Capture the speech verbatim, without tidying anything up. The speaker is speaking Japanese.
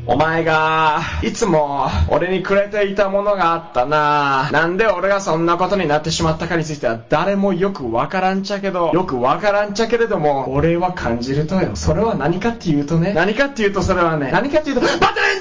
お前がいつも俺にくれていたものがあったな。なんで俺がそんなことになってしまったかについては誰もよくわからんちゃけどよくわからんちゃけれども俺は感じるとよ。それは何かっていうとね何かっていうとそれはね何かっていうとバトル